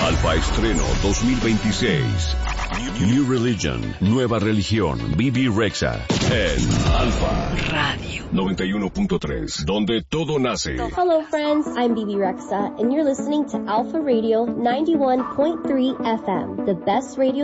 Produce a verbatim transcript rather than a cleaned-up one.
Alfa Estreno dos mil veintiséis. New Religion, nueva religión, B B Rexha, en Alfa Radio noventa y uno punto tres, donde todo nace. Hello friends, I'm B B Rexha, and you're listening to Alpha Radio ninety-one point three F M, the best radio